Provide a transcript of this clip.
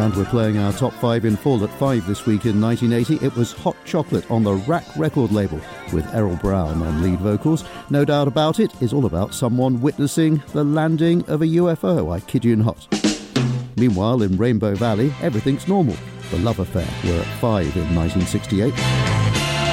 And we're playing our top 5 in full at 5 this week in 1980. It was Hot Chocolate on the Rack record label with Errol Brown on lead vocals. No Doubt About It is all about someone witnessing the landing of a UFO, I kid you not. Meanwhile, in Rainbow Valley, everything's normal. The Love Affair were at 5 in 1968.